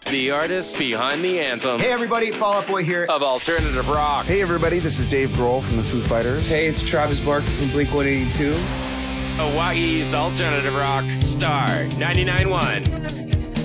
The artists behind the anthems. Hey everybody, Fall Out Boy here. Of alternative rock. Hey everybody, this is Dave Grohl from the Foo Fighters. Hey, it's Travis Barker from Blink-182. Hawaii's alternative rock. Star 99.1.